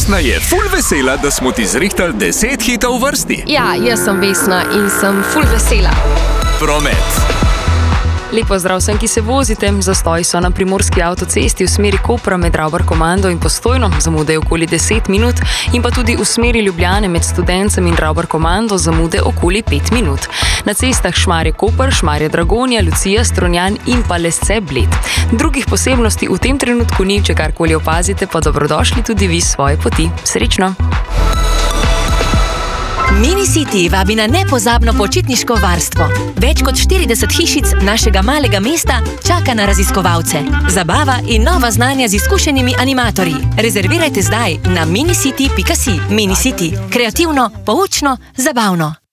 Vesna je ful vesela, da smo ti zrihtali 10 hitov v vrsti. Ja, jaz sem Vesna in sem ful vesela. Promet. Lepo zdrav vsem, ki se vozite. Zastoji so na primorski avtocesti v smeri Kopra med Ravbar-Komando in Postojno, zamude okoli 10 minut, in pa tudi v smeri Ljubljane med Studencem in Ravbar-Komando zamude okoli 5 minut. Na cestah Šmarje-Koper, Šmarje-Dragonja, Lucija, Strunjan in pa Lesce-Bled. Drugih posebnosti v tem trenutku ni, če karkoli opazite, pa dobrodošli tudi vi svoje poti. Srečno! Minicity vabi na nepozabno počitniško varstvo. Več kot 40 hišic našega malega mesta čaka na raziskovalce. Zabava in nova znanja z izkušenimi animatorji. Rezervirajte zdaj na minicity.si. Minicity. Kreativno, poučno, zabavno.